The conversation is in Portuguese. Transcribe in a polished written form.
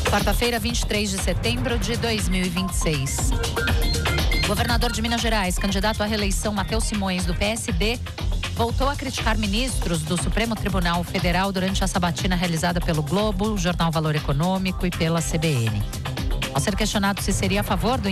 Quarta-feira, 23 de setembro de 2026. Governador de Minas Gerais, candidato à reeleição Matheus Simões, do PSD, voltou a criticar ministros do Supremo Tribunal Federal durante a sabatina realizada pelo Globo, Jornal Valor Econômico e pela CBN. Ao ser questionado se seria a favor do